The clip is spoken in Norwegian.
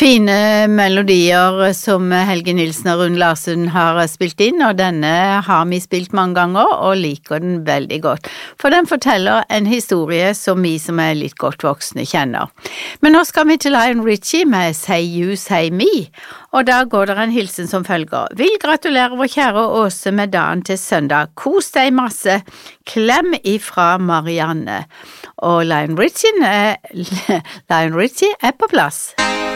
Fine melodier som Helge Nilsen og Rune Larsen har spilt inn, og denne har vi spilt mange ganger og liker den veldig godt, for den forteller en historie som vi som er litt godt voksne kjenner. Men nå skal vi til Lionel Richie med Say You, Say Me, og da går det en hilsen som følger. Vil gratulere vår kjære Åse med dagen til søndag. Kos deg masse. Klem ifra Marianne. Og Lionel Richie er på plass.